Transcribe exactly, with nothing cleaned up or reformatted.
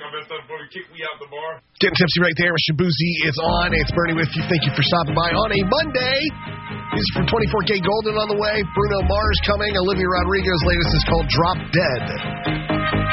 my best stuff before we kick me out the bar. Getting tipsy right there with Shabuzi is on. It's Bernie with you. Thank you for stopping by on a Monday. These are from twenty-four K Golden on the way. Bruno Mars coming. Olivia Rodrigo's latest is called Drop Dead.